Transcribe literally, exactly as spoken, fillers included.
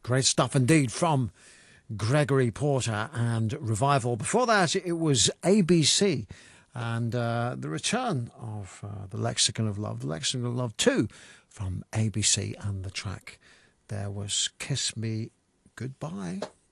Great stuff indeed from Gregory Porter and Revival. Before that, it was A B C and uh, the return of uh, the Lexicon of Love, the Lexicon of Love two from A B C, and the track there was Kiss Me Goodbye.